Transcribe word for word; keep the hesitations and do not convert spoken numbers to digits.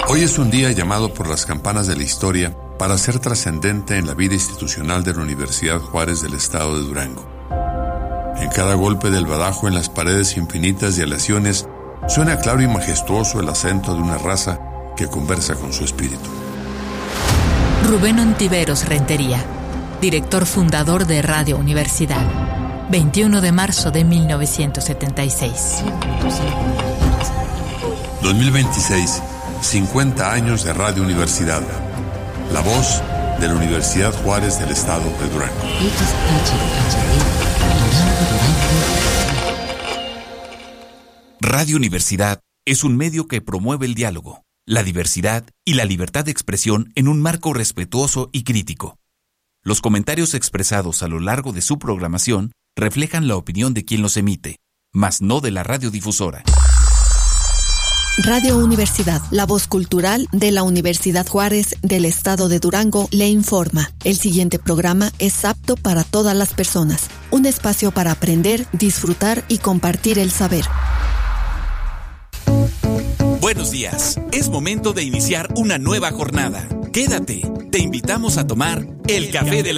Hoy es un día llamado por las campanas de la historia para ser trascendente en la vida institucional de la Universidad Juárez del Estado de Durango. En cada golpe del badajo en las paredes infinitas de aleaciones suena claro y majestuoso el acento de una raza que conversa con su espíritu. Rubén Ontiveros Rentería, director fundador de Radio Universidad, veintiuno de marzo de mil novecientos setenta y seis. dos mil veintiséis, cincuenta años de Radio Universidad, la voz de la Universidad Juárez del Estado de Durango. Radio Universidad es un medio que promueve el diálogo, la diversidad y la libertad de expresión en un marco respetuoso y crítico. Los comentarios expresados a lo largo de su programación reflejan la opinión de quien los emite, mas no de la radiodifusora. Radio Universidad, la voz cultural de la Universidad Juárez del Estado de Durango, le informa. El siguiente programa es apto para todas las personas. Un espacio para aprender, disfrutar y compartir el saber. Buenos días. Es momento de iniciar una nueva jornada. Quédate. Te invitamos a tomar el café de la